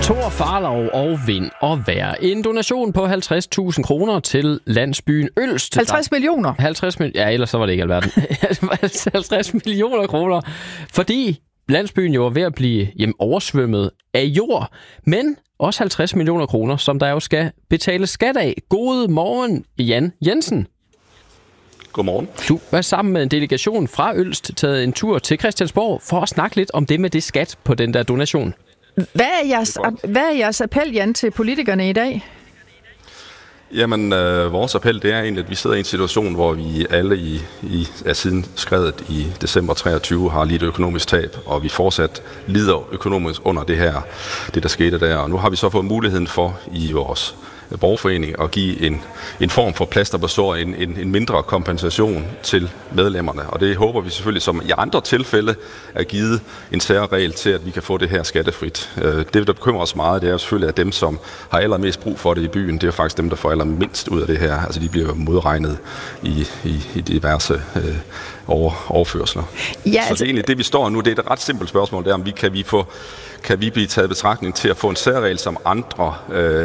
Thor, Farlov og vind og vejr. En donation på 50.000 kroner til landsbyen Ølst. 50 millioner? 50 millioner. Ja, ellers så var det ikke alverden. 50 millioner kroner. Fordi landsbyen jo er ved at blive oversvømmet af jord. Men også 50 millioner kroner, som der jo skal betales skat af. God morgen, Jan Jensen. Godmorgen. Du er sammen med en delegation fra Ølst taget en tur til Christiansborg for at snakke lidt om det med det skat på den der donation. Hvad er jeres appel, Jan, til politikerne i dag? Jamen, vores appel, det er egentlig, at vi sidder i en situation, hvor vi alle siden skredet i december 23 har lidt økonomisk tab, og vi fortsat lider økonomisk under det der skete der. Og nu har vi så fået muligheden for i vores borgerforening at give en form for plaster på såret, en mindre kompensation til medlemmerne. Og det håber vi selvfølgelig, som i andre tilfælde, er givet en særregel til, at vi kan få det her skattefrit. Det, der bekymrer os meget, det er jo selvfølgelig, at dem, som har allermest brug for det i byen, det er jo faktisk dem, der får allermindst ud af det her. Altså, de bliver modregnet i diverse overførsler. Ja, så det er egentlig det, vi står nu. Det er et ret simpelt spørgsmål, det er, om kan vi blive taget i betragtning til at få en særregel, som andre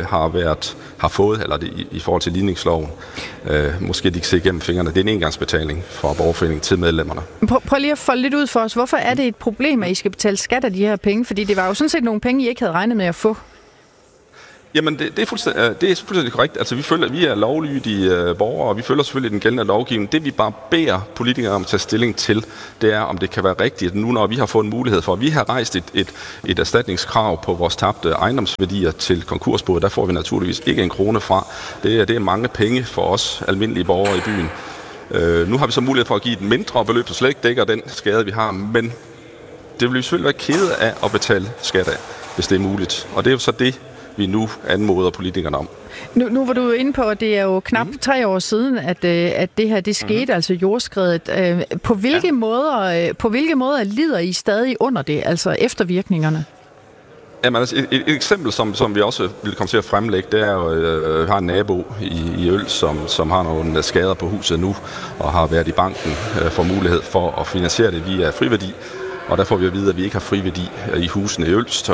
har fået, eller det, i forhold til ligningsloven. Måske de kan se igennem fingrene. Det er en engangsbetaling fra borgerforeningen til medlemmerne. Prøv lige at folde lidt ud for os. Hvorfor er det et problem, at I skal betale skat af de her penge? Fordi det var jo sådan set nogle penge, I ikke havde regnet med at få. Jamen, det er fuldstændig korrekt. Altså, vi er lovlydige borgere, og vi følger selvfølgelig den gældende lovgivning. Det, vi bare beder politikere om at tage stilling til, det er, om det kan være rigtigt, nu når vi har fået en mulighed for, at vi har rejst et erstatningskrav på vores tabte ejendomsværdier til konkursboet. Der får vi naturligvis ikke en krone fra. Det er mange penge for os almindelige borgere i byen. Nu har vi så mulighed for at give et mindre beløb, så slet ikke dækker den skade, vi har, men det vil vi selvfølgelig være kede af at betale skat af, hvis det er muligt. Og det er jo så det, vi nu anmoder politikerne om. Nu var du inde på, at det er jo knap 3 år siden, at det her det skete, altså jordskredet. På hvilke måder lider I stadig under det, altså eftervirkningerne? Jamen, altså et eksempel, som vi også vil komme til at fremlægge, det er jo, vi har en nabo i Øl, som har nogle skader på huset nu, og har været i banken for mulighed for at finansiere det via friværdi. Og der får vi at vide, at vi ikke har friværdi i husene i Ølst,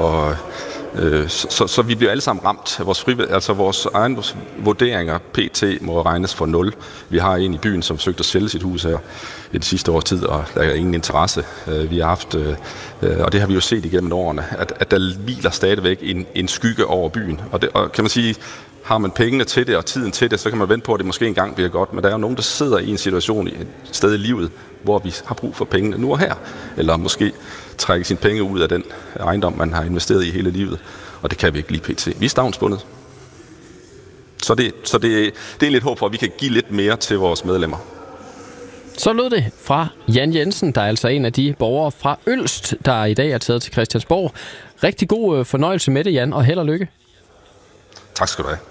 så vi bliver alle sammen ramt. Vores ejendomsvurderinger PT må regnes for 0. Vi har en i byen, som forsøgte at sælge sit hus her i det sidste års tid, og der er ingen interesse. Vi har haft, og det har vi jo set igennem årene, at der hviler stadigvæk en skygge over byen. Og kan man sige, har man pengene til det og tiden til det, så kan man vente på, at det måske engang bliver godt. Men der er jo nogen, der sidder i en situation et sted i livet, hvor vi har brug for pengene nu og her. Eller måske trække sine penge ud af den ejendom, man har investeret i hele livet. Og det kan vi ikke lige pt. Vi er stavnsbundet. Så det er lidt håb for, at vi kan give lidt mere til vores medlemmer. Så lød det fra Jan Jensen, der er altså en af de borgere fra Ølst, der i dag er taget til Christiansborg. Rigtig god fornøjelse med det, Jan, og held og lykke. Tak skal du have.